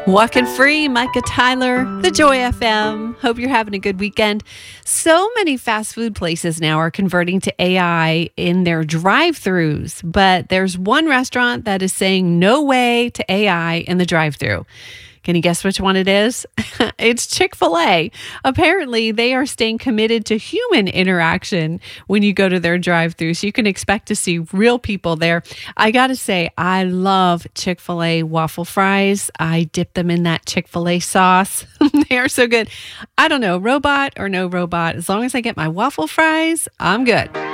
Walking Free, Micah Tyler, The Joy FM. Hope you're having a good weekend. So many fast food places now are converting to AI in their drive-thrus, but there's one restaurant that is saying no way to AI in the drive-thru. Can you guess which one it is? It's Chick-fil-A. Apparently, they are staying committed to human interaction when you go to their drive-thru, so you can expect to see real people there. I got to say, I love Chick-fil-A waffle fries. I dip them in that Chick-fil-A sauce. They are so good. I don't know, robot or no robot, as long as I get my waffle fries, I'm good.